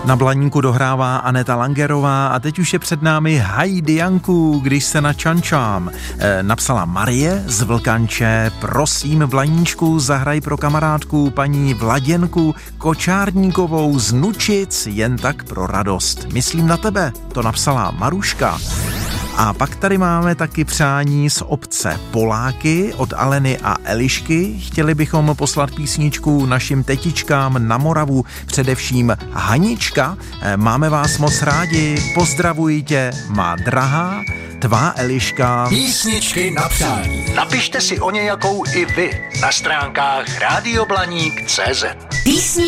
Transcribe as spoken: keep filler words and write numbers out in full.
Na Blaníku dohrává Aneta Langerová a teď už je před námi Heidi Janku, když se načančám. E, napsala Marie z Vlkanče, prosím Blaníčku, zahraj pro kamarádku paní Vladěnku Kočárníkovou z Nučic, jen tak pro radost. Myslím na tebe, to napsala Maruška. A pak tady máme taky přání z obce Poláky od Aleny a Elišky. Chtěli bychom poslat písničku našim tetičkám na Moravu, především Hanička. Máme vás moc rádi, pozdravuji tě, má drahá, tvá Eliška. Písničky na přání. Napište si o nějakou i vy na stránkách rádio blaník tečka cé zet.